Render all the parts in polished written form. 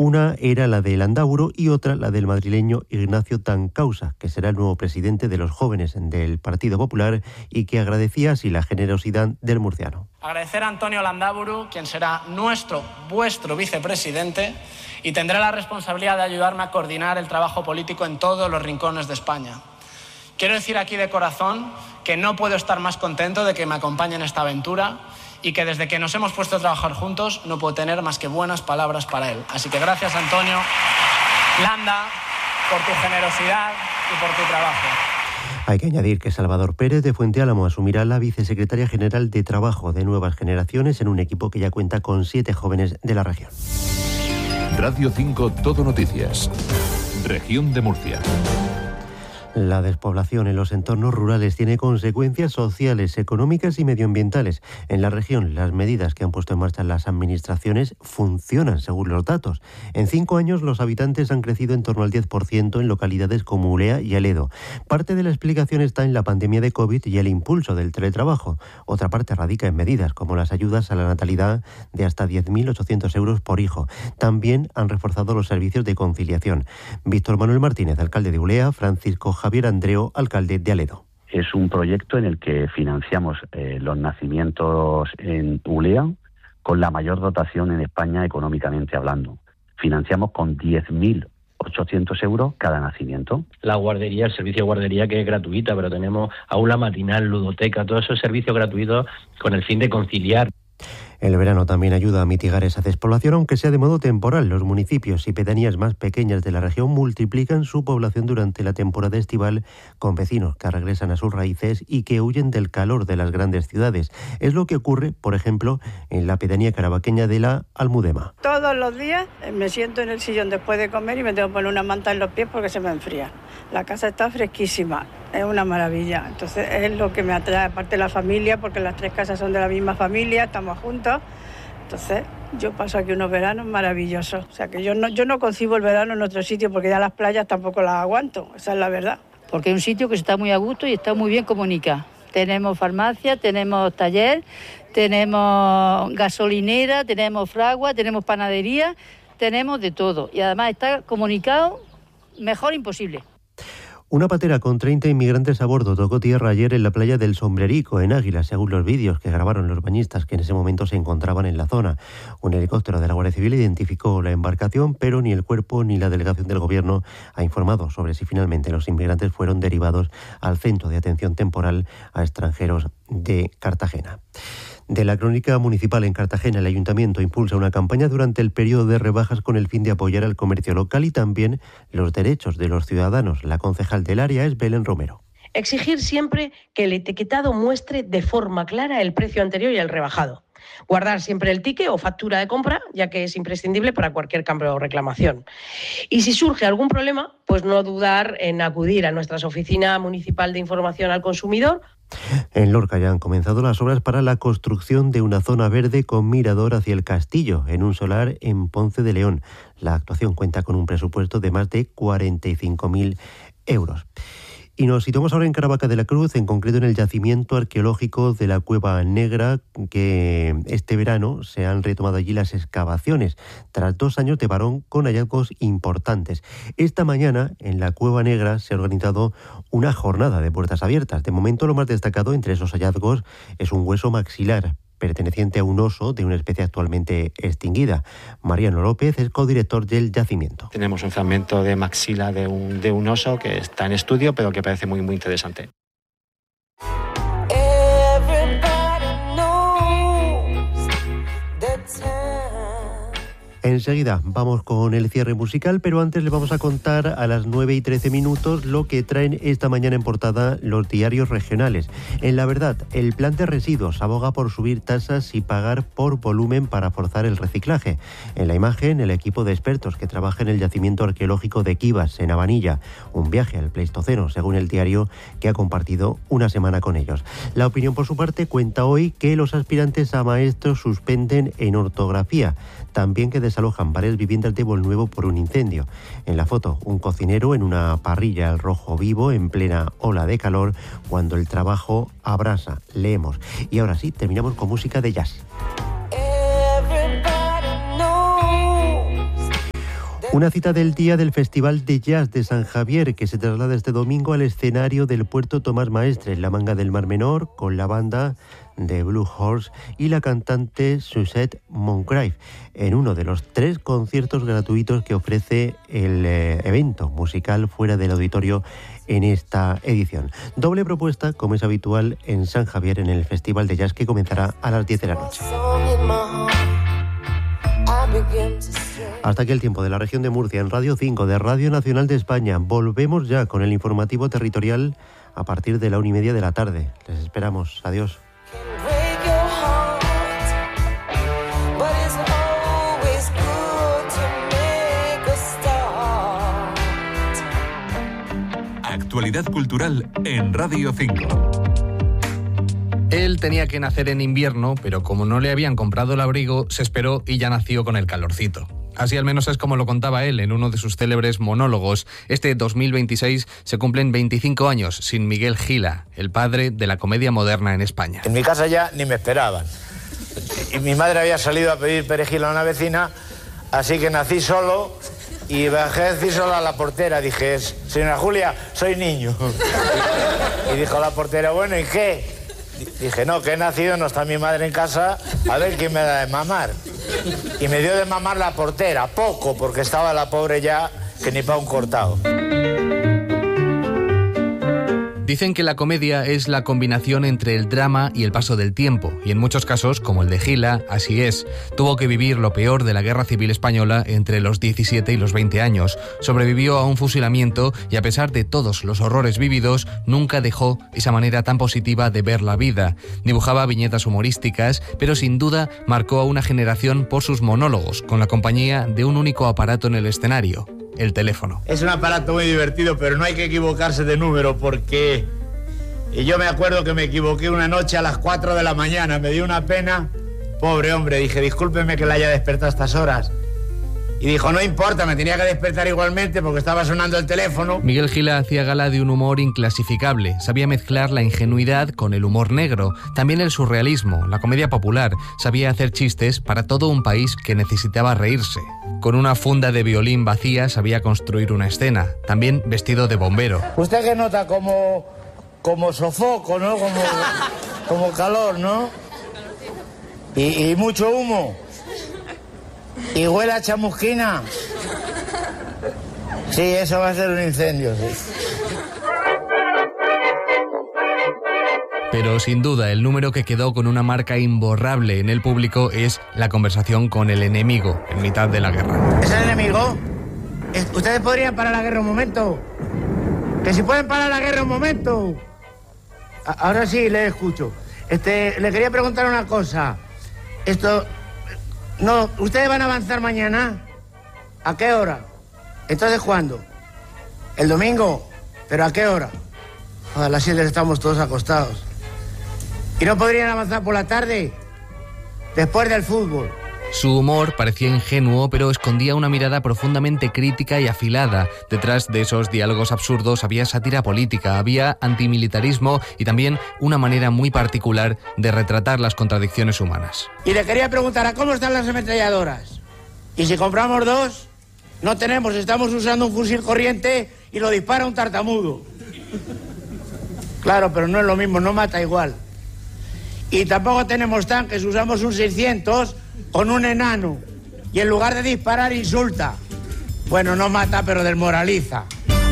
Una era la de Landaburu y otra la del madrileño Ignacio Tancausa, que será el nuevo presidente de los jóvenes del Partido Popular y que agradecía así la generosidad del murciano. Agradecer a Antonio Landaburu, quien será vuestro vicepresidente y tendrá la responsabilidad de ayudarme a coordinar el trabajo político en todos los rincones de España. Quiero decir aquí de corazón que no puedo estar más contento de que me acompañe en esta aventura y que desde que nos hemos puesto a trabajar juntos no puedo tener más que buenas palabras para él. Así que gracias, Antonio Landa, por tu generosidad y por tu trabajo. Hay que añadir que Salvador Pérez de Fuente Álamo asumirá la vicesecretaria general de Trabajo de Nuevas Generaciones en un equipo que ya cuenta con 7 jóvenes de la región. Radio 5 Todo Noticias. Región de Murcia. La despoblación en los entornos rurales tiene consecuencias sociales, económicas y medioambientales. En la región, las medidas que han puesto en marcha las administraciones funcionan, según los datos. En 5 años, los habitantes han crecido en torno al 10% en localidades como Ulea y Aledo. Parte de la explicación está en la pandemia de COVID y el impulso del teletrabajo. Otra parte radica en medidas como las ayudas a la natalidad de hasta 10.800 euros por hijo. También han reforzado los servicios de conciliación. Víctor Manuel Martínez, alcalde de Ulea, Francisco Javier Andreo, alcalde de Aledo. Es un proyecto en el que financiamos los nacimientos en Ulea con la mayor dotación en España económicamente hablando. Financiamos con 10.800 euros cada nacimiento. La guardería, el servicio de guardería que es gratuita, pero tenemos aula matinal, ludoteca, todos esos servicios gratuitos con el fin de conciliar. El verano también ayuda a mitigar esa despoblación, aunque sea de modo temporal. Los municipios y pedanías más pequeñas de la región multiplican su población durante la temporada estival con vecinos que regresan a sus raíces y que huyen del calor de las grandes ciudades. Es lo que ocurre, por ejemplo, en la pedanía carabaqueña de la Almudema. Todos los días me siento en el sillón después de comer y me tengo que poner una manta en los pies porque se me enfría. La casa está fresquísima, es una maravilla. Entonces es lo que me atrae, aparte de la familia, porque las 3 casas son de la misma familia, estamos juntos. Entonces, yo paso aquí unos veranos maravillosos. O sea, que yo no concibo el verano en otro sitio porque ya las playas tampoco las aguanto. Esa es la verdad. Porque es un sitio que está muy a gusto y está muy bien comunicado. Tenemos farmacia, tenemos taller, tenemos gasolinera, tenemos fragua, tenemos panadería, tenemos de todo. Y además está comunicado mejor imposible. Una patera con 30 inmigrantes a bordo tocó tierra ayer en la playa del Sombrerico, en Águila, según los vídeos que grabaron los bañistas que en ese momento se encontraban en la zona. Un helicóptero de la Guardia Civil identificó la embarcación, pero ni el cuerpo ni la delegación del Gobierno ha informado sobre si finalmente los inmigrantes fueron derivados al Centro de Atención Temporal a Extranjeros de Cartagena. De la crónica municipal en Cartagena, el Ayuntamiento impulsa una campaña durante el periodo de rebajas con el fin de apoyar al comercio local y también los derechos de los ciudadanos. La concejal del área es Belén Romero. Exigir siempre que el etiquetado muestre de forma clara el precio anterior y el rebajado. Guardar siempre el ticket o factura de compra, ya que es imprescindible para cualquier cambio o reclamación. Y si surge algún problema, pues no dudar en acudir a nuestra oficina municipal de información al consumidor. En Lorca ya han comenzado las obras para la construcción de una zona verde con mirador hacia el castillo, en un solar en Ponce de León. La actuación cuenta con un presupuesto de más de 45.000 euros. Y nos situamos ahora en Caravaca de la Cruz, en concreto en el yacimiento arqueológico de la Cueva Negra, que este verano se han retomado allí las excavaciones, tras 2 años de parón con hallazgos importantes. Esta mañana, en la Cueva Negra, se ha organizado una jornada de puertas abiertas. De momento, lo más destacado entre esos hallazgos es un hueso maxilar, perteneciente a un oso de una especie actualmente extinguida. Mariano López es codirector del yacimiento. Tenemos un fragmento de maxila de un oso que está en estudio, pero que parece muy, muy interesante. Enseguida vamos con el cierre musical, pero antes les vamos a contar a las 9:13 lo que traen esta mañana en portada los diarios regionales. En La Verdad, el plan de residuos aboga por subir tasas y pagar por volumen para forzar el reciclaje. En La Imagen, el equipo de expertos que trabaja en el yacimiento arqueológico de Quivas, en Habanilla. Un viaje al Pleistoceno, según el diario que ha compartido una semana con ellos. La Opinión, por su parte, cuenta hoy que los aspirantes a maestros suspenden en ortografía. También que desalojan varias viviendas de Bolnuevo por un incendio. En la foto, un cocinero en una parrilla al rojo vivo en plena ola de calor cuando el trabajo abrasa. Leemos. Y ahora sí, terminamos con música de jazz. Una cita del día del Festival de Jazz de San Javier, que se traslada este domingo al escenario del Puerto Tomás Maestre, en la Manga del Mar Menor, con la banda de Blue Horse y la cantante Suzette Moncrief, en uno de los 3 conciertos gratuitos que ofrece el evento musical fuera del auditorio en esta edición. Doble propuesta, como es habitual en San Javier, en el Festival de Jazz, que comenzará a las 10 de la noche. Hasta aquí el tiempo de la región de Murcia en Radio 5 de Radio Nacional de España. Volvemos ya con el informativo territorial a partir de la 1:30 de la tarde. Les esperamos. Adiós. Actualidad cultural en Radio 5. Él tenía que nacer en invierno, pero como no le habían comprado el abrigo, se esperó y ya nació con el calorcito. Así al menos es como lo contaba él en uno de sus célebres monólogos. Este 2026 se cumplen 25 años sin Miguel Gila, el padre de la comedia moderna en España. En mi casa ya ni me esperaban. Y mi madre había salido a pedir perejil a una vecina, así que nací solo y bajé a decir solo a la portera. Dije, señora Julia, soy niño. Y dijo la portera, bueno, ¿y qué? Dije, no, que he nacido, no está mi madre en casa, a ver quién me da de mamar. Y me dio de mamar la portera, poco, porque estaba la pobre ya que ni pa' un cortado. Dicen que la comedia es la combinación entre el drama y el paso del tiempo, y en muchos casos, como el de Gila, así es. Tuvo que vivir lo peor de la Guerra Civil Española entre los 17 y los 20 años. Sobrevivió a un fusilamiento y a pesar de todos los horrores vividos, nunca dejó esa manera tan positiva de ver la vida. Dibujaba viñetas humorísticas, pero sin duda marcó a una generación por sus monólogos, con la compañía de un único aparato en el escenario: el teléfono. Es un aparato muy divertido, pero no hay que equivocarse de número porque... Y yo me acuerdo que me equivoqué una noche a las 4 de la mañana, me dio una pena. Pobre hombre, dije, discúlpeme que la haya despertado a estas horas. Y dijo, no importa, me tenía que despertar igualmente porque estaba sonando el teléfono. Miguel Gila hacía gala de un humor inclasificable. Sabía mezclar la ingenuidad con el humor negro, también el surrealismo, la comedia popular. Sabía hacer chistes para todo un país que necesitaba reírse. Con una funda de violín vacía sabía construir una escena, también vestido de bombero. ¿Usted qué nota? Como sofoco, ¿no? Como calor, ¿no? Y mucho humo. Y huele a chamusquina. Sí, eso va a ser un incendio, sí. Pero sin duda el número que quedó con una marca imborrable en el público es la conversación con el enemigo en mitad de la guerra. ¿Es el enemigo? ¿Ustedes podrían parar la guerra un momento? ¿Que si pueden parar la guerra un momento? Ahora sí, le escucho. Le quería preguntar una cosa. No, ¿ustedes van a avanzar mañana? ¿A qué hora? ¿Entonces cuándo? ¿El domingo? ¿Pero a qué hora? A las 7 estamos todos acostados. ¿Y no podrían avanzar por la tarde? Después del fútbol. Su humor parecía ingenuo, pero escondía una mirada profundamente crítica y afilada. Detrás de esos diálogos absurdos había sátira política, había antimilitarismo y también una manera muy particular de retratar las contradicciones humanas. Y le quería preguntar, ¿a cómo están las ametralladoras? ¿Y si compramos 2? No tenemos, estamos usando un fusil corriente y lo dispara un tartamudo. Claro, pero no es lo mismo, no mata igual. Y tampoco tenemos tanques, usamos un 600... con un enano, y en lugar de disparar insulta. Bueno, no mata, pero desmoraliza.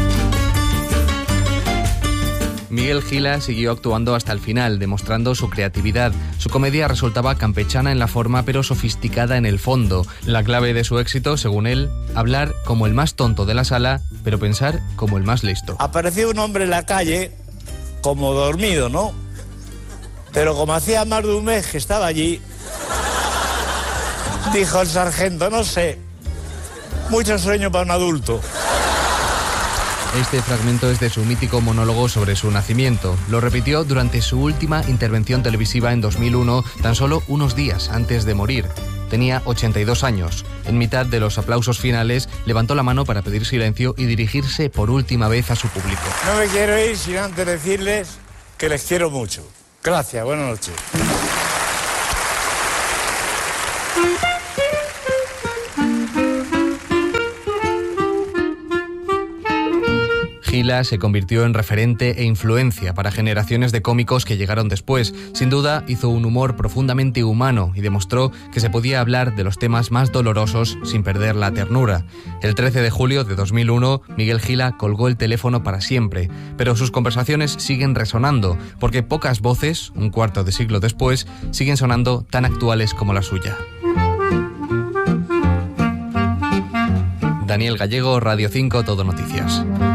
Miguel Gila siguió actuando hasta el final, demostrando su creatividad. Su comedia resultaba campechana en la forma, pero sofisticada en el fondo. La clave de su éxito, según él, hablar como el más tonto de la sala, pero pensar como el más listo. Apareció un hombre en la calle, como dormido, ¿no? Pero como hacía más de un mes que estaba allí, dijo el sargento, no sé, mucho sueño para un adulto. Este fragmento es de su mítico monólogo sobre su nacimiento. Lo repitió durante su última intervención televisiva en 2001, tan solo unos días antes de morir. Tenía 82 años. En mitad de los aplausos finales, levantó la mano para pedir silencio y dirigirse por última vez a su público. No me quiero ir sin antes decirles que les quiero mucho. Gracias, buenas noches. Gila se convirtió en referente e influencia para generaciones de cómicos que llegaron después. Sin duda, hizo un humor profundamente humano y demostró que se podía hablar de los temas más dolorosos sin perder la ternura. El 13 de julio de 2001, Miguel Gila colgó el teléfono para siempre, pero sus conversaciones siguen resonando, porque pocas voces, un cuarto de siglo después, siguen sonando tan actuales como la suya. Daniel Gallego, Radio 5, Todo Noticias.